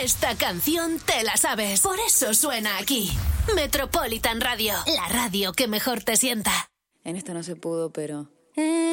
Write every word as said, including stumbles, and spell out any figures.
Esta canción te la sabes. Por eso suena aquí. Metropolitan Radio, la radio que mejor te sienta. En esta no se pudo, pero...